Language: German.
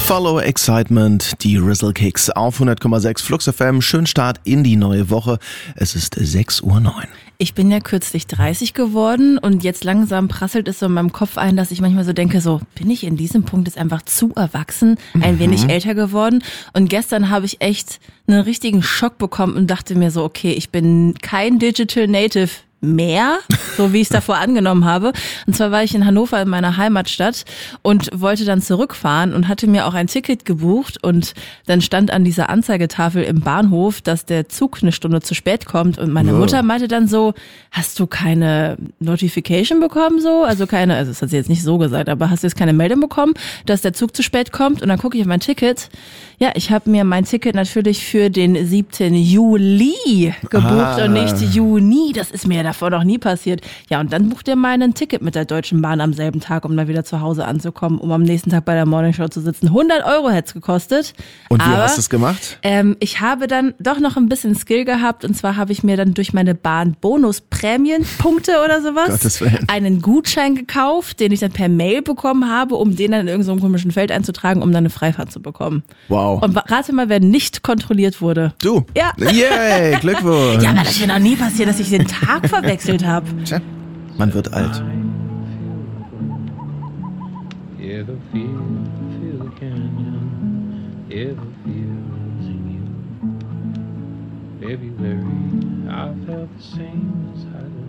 Follow Excitement, die Rizzle Kicks auf 100,6 Flux FM. Schönen Start in die neue Woche. Es ist 6:09 Uhr. Ich bin ja kürzlich 30 geworden und jetzt langsam prasselt es so in meinem Kopf ein, dass ich manchmal so denke, so bin ich in diesem Punkt jetzt einfach zu erwachsen, ein wenig älter geworden. Und gestern habe ich echt einen richtigen Schock bekommen und dachte mir so, okay, ich bin kein Digital Native mehr, so wie ich es davor angenommen habe. Und zwar war ich in Hannover in meiner Heimatstadt und wollte dann zurückfahren und hatte mir auch ein Ticket gebucht und dann stand an dieser Anzeigetafel im Bahnhof, dass der Zug eine Stunde zu spät kommt und meine Mutter meinte dann so, hast du keine Notification bekommen so? Also das hat sie jetzt nicht so gesagt, aber hast du jetzt keine Meldung bekommen, dass der Zug zu spät kommt? Und dann gucke ich auf mein Ticket. Ja, ich habe mir mein Ticket natürlich für den 7. Juli gebucht und nicht Juni. Das ist mir davor noch nie passiert. Ja, und dann bucht ihr mal ein Ticket mit der Deutschen Bahn am selben Tag, um dann wieder zu Hause anzukommen, um am nächsten Tag bei der Morningshow zu sitzen. 100 € hätte es gekostet. Und wie hast du es gemacht? Ich habe dann doch noch ein bisschen Skill gehabt. Und zwar habe ich mir dann durch meine Bahn Bonus-Prämienpunkte oder sowas einen Gutschein gekauft, den ich dann per Mail bekommen habe, um den dann in irgendeinem komischen Feld einzutragen, um dann eine Freifahrt zu bekommen. Wow. Und rate mal, wer nicht kontrolliert wurde. Du? Ja. Yay, Glückwunsch. Ja, aber das ist mir noch nie passiert, dass ich den Tag verwechselt habe. Tja, man wird alt. February, I felt the same as I